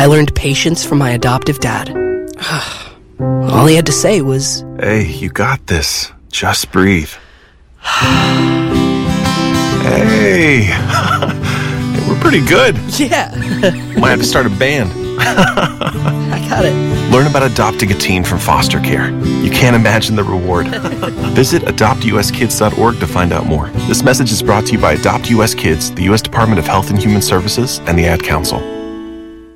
learned patience from my adoptive dad. All he had to say was, "Hey, you got this. Just breathe." Hey, we're pretty good. yeah, Might have to start a band. I got it. Learn about adopting a teen from foster care. You can't imagine the reward. Visit adoptuskids.org to find out more. This message is brought to you by Adopt US Kids, the U.S. Department of Health and Human Services, and the Ad Council.